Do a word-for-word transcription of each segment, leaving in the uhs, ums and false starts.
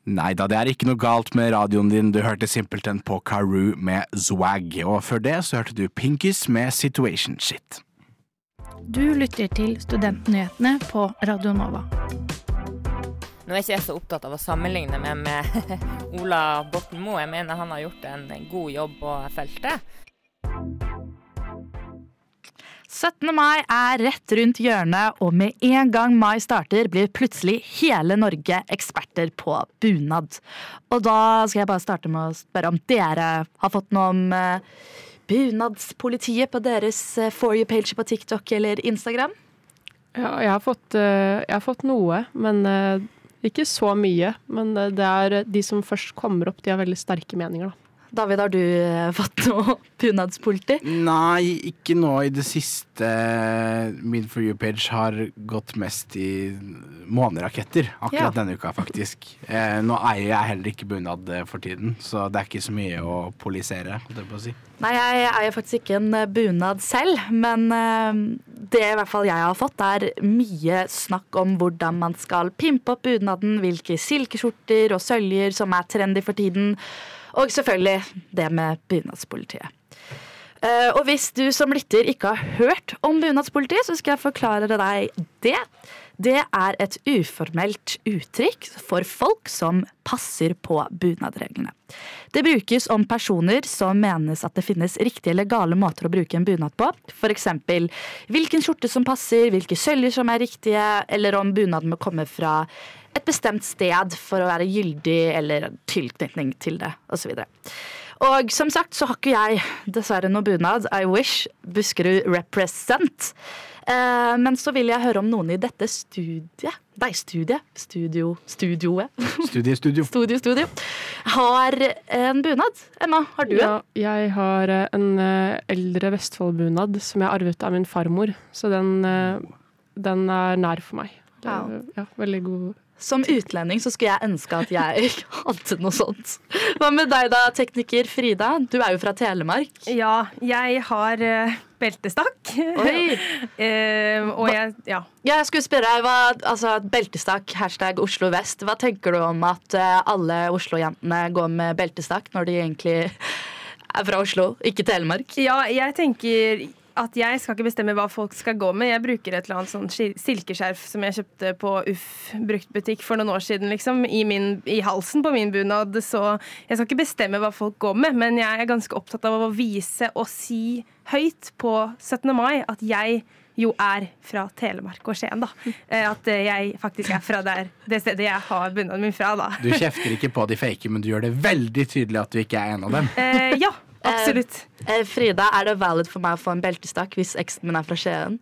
Nei da, det er ikke noe galt med radioen din. Du hørte simpelthen på Karoo med Swag. Og før det så hørte du Pinkies med Situation Shit. Du lytter til Studentnyhetene på Radio Nova. Nå er ikke jeg så opptatt av å sammenligne meg med Ola Borten Moe. Jeg mener han har gjort en god jobb på feltet. syttende mai er rett rundt hjørnet, og med en gang mai starter blir plutselig hele Norge eksperter på bunad. Og da skal jeg bare starte med å spørre om dere har fått noe om uh, bunadspolitiet på deres uh, For You-page på TikTok eller Instagram? Ja, jeg har fått, uh, jeg har fått noe, men uh, ikke så mye. Men uh, det er de som først kommer opp, de har veldig sterke meninger da. David, har du fått noe bunadspoliti? Nei, ikke nå i det siste. Min For You-page har gått mest i måneraketter akkurat ja. Denne uka, faktisk. Eh, nå eier jeg heller ikke bunad for tiden, så det er ikke så mye å polisere, holdt jeg på å si. Nei, jeg eier faktisk ikke en bunad selv, men det i hvert fall jeg har fått er mye snakk om hvordan man skal pimpe opp bunaden, hvilke silkeskjorter og søljer som er trendy for tiden, og selvfølgelig det med bunadspolitiet. Uh, og hvis du som lytter ikke har hørt om bunadspolitiet, så skal jeg forklare deg det. Det er et uformelt uttrykk for folk som passer på bunadreglene. Det brukes om personer som menes at det finnes riktige eller gale måter å bruke en bunad på. For eksempel hvilken skjorte som passer, hvilke søljer som er riktige, eller om bunaden må komme fra et bestemt sted for å være gyldig eller tilknytning til det, og så videre. Og som sagt så har ikke jeg dessverre noe bunad. I wish. Buskerud represent. Eh, men så vil jeg høre om noen i dette studiet. Nei, studiet. Studio. Studioet. Studie, studio. Studio, studio. Har en bunad. Emma, har du en? Ja, jeg har en eldre Vestfold-bunad som jeg arvet av min farmor. Så den, den er nær for meg. Ja. Ja, veldig god. Som utlending så skulle jeg ønske at jeg hadde noe sånt. Hva med deg da, tekniker Frida? Du er jo fra Telemark. Ja, jeg har uh, beltestakk. Oi! uh, og jeg, ja. Ja, jeg skulle spørre deg, hva, altså beltestakk, hashtag Oslo Vest. Hva tenker du om at uh, alle Oslo-jentene går med beltestakk når de egentlig er fra Oslo, ikke Telemark? Ja, jeg tenker at jeg skal ikke bestemme hva folk skal gå med. Jeg bruker et eller annet sånn silkeskjerf som jeg kjøpte på U F bruktbutikk for noen år siden, liksom, i, min, i halsen på min bunad. Så jeg skal ikke bestemme hva folk går med, men jeg er ganske opptatt av å vise og si høyt på syttende mai at jeg jo er fra Telemark og Skien, da. At jeg faktisk er fra der, det stedet jeg har bunaden min fra, da. Du kjefter ikke på de fake, men du gjør det veldig tydelig at du ikke er en av dem. Eh, ja. Absolutt. Eh, eh, Frida, er det valid for meg å få en beltestakk hvis eksen min er fra Skien?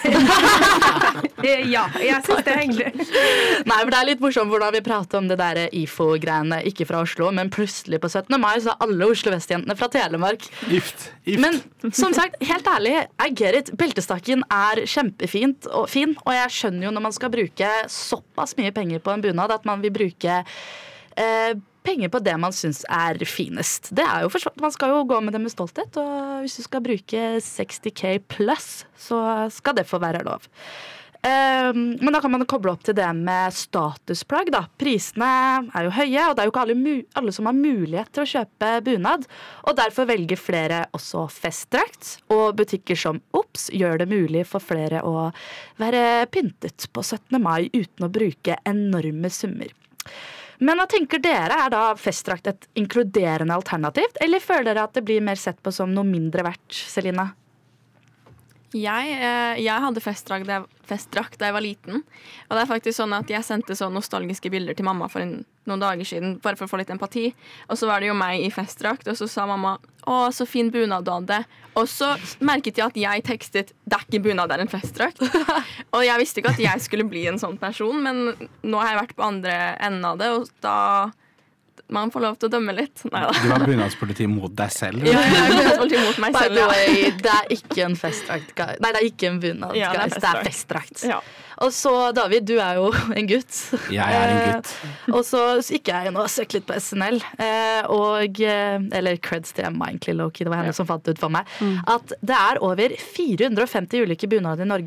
Ja, jeg synes det er hyggelig. Nei, for det er litt morsomt hvordan vi prater om det der I F O-greiene, ikke fra Oslo, men plutselig på syttende mai så er alle Oslo-vestjentene fra Telemark. Gift, gift. Men som sagt, helt ærlig, I get it. Beltestakken er kjempefint og fin, og jeg skjønner jo når man skal bruke såpass mye penger på en bunad, at man vil bruke eh, penger på det man synes er finest. Det er jo forstått. Man skal jo gå med det med stolthet, og hvis du skal bruke seksti K pluss, så skal det få være lov. Um, men da kan man koble opp til det med statusplagg, da. Prisene er jo høye, og det er jo ikke alle, alle som har mulighet til å kjøpe bunad, og derfor velger flere også festdrakt, og butikker som Ops gjør det mulig for flere å være pyntet på syttende mai uten å bruke enorme summer. Men hva tenker dere? Er da festdrakt et inkluderende alternativt, eller føler dere at det blir mer sett på som noe mindre verdt, Selina? Jeg, jeg hadde festdrakt da, festdrakt da jeg var liten, og det er faktisk sånn at jeg sendte så nostalgiske bilder til mamma for en, noen dager siden, bare for å få litt empati, og så var det jo meg I festdrakt, og så sa mamma, å, så fin bunad du hadde, og så merket jeg at jeg tekstet, det er ikke bunad, det er en festdrakt, og jeg visste ikke at jeg skulle bli en sånn person, men nå har jeg vært på andre enden av det, og da man får lov til å dømme litt. Neida. Du var bunadspoliti mot deg selv? Ja, jeg er bunadspoliti mot meg selv. By the way, det er ikke en festdrakt, guys. Nei, det er ikke en bunad, ja, guys. Det er festdrakt. Ja. Og så, David, du er jo en gutt. Jeg er en gutt. Eh, og så gikk jeg inn og søkte litt på S N L, eh, og, eller creds til Emma egentlig, Loki, det var henne ja. som fant ut for meg, mm. at det er over fire hundre og femti ulike bunader I Norge,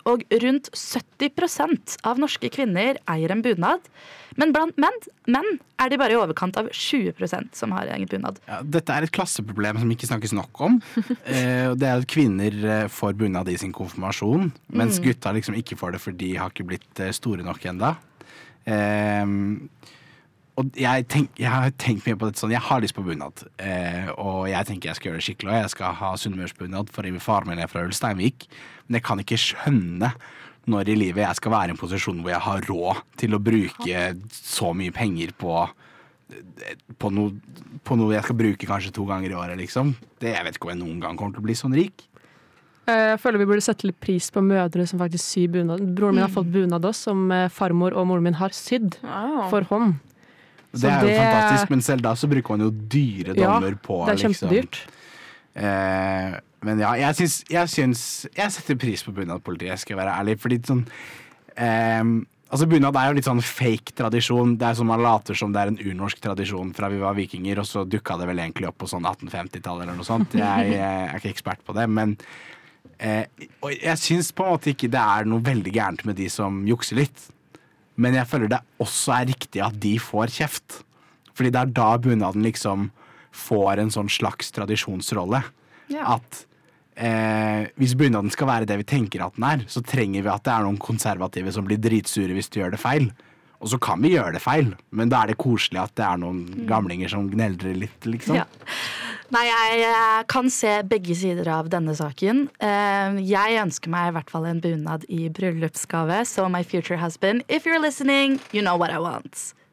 og rundt sytti prosent av norske kvinner eier en bunad. Men blant menn, menn er de bare i overkant av tjue prosent som har egen bunad. Ja, dette er et klasseproblem som ikke snakkes nok om. eh, det er at kvinner får bunad i sin konfirmasjon, mens mm. gutta liksom ikke får det fordi de har ikke blitt store nok enda. Eh, og jeg, tenk, jeg har tenkt mye på dette sånn, jeg har lyst på bunad, eh, og jeg tenker jeg skal gjøre det skikkelig, og jeg skal ha sunnmørsbunad fordi far min er fra Ulsteinvik, men jeg kan ikke skjønne når i livet jeg skal være i en posisjon hvor jeg har råd til å bruke så mye penger på, på, no, på noe jeg skal bruke kanskje to ganger i året, liksom. Det, jeg vet ikke om jeg noen gang kommer til å bli sånn rik. Jeg føler vi burde sette litt pris på mødre som faktisk syr bunad. Broren min har fått bunad også, som farmor og moren min har sydd Wow. for hånd. Det er jo det... fantastisk, men selv da så bruker man jo dyre dommer ja, på. Ja, det er kjempedyrt. Liksom. Eh, men ja, jeg syns, jeg syns Jeg setter pris på bunadpolitiet, jeg skal være ærlig. Fordi sånn eh, altså bunad er jo litt sånn fake tradisjon. Det er sånn man later som det er en urnorsk tradisjon fra vi var vikinger, og så dukka det vel egentlig opp på sånn atten-femti-tallet eller noe sånt. Jeg, jeg er ikke ekspert på det, men eh, og jeg syns på en måte ikke det er noe veldig gærent med de som jukser litt. Men jeg føler det også er riktig at de får kjeft. Fordi det er da bunaden liksom får en sånn slags tradisjonsrolle. Ja. At eh, hvis bunaden skal være det vi tenker at den er, så trenger vi at det er noen konservative som blir dritsure hvis du gjør det feil. Og så kan vi gjøre det feil, men da er det koselig at det er noen gamlinger som gneldrer litt, liksom. Ja. Nei, jeg kan se begge sider av denne saken. Jeg ønsker meg i hvert fall en bunad i bryllupsgave, so my future husband, if you're listening, you know what I want.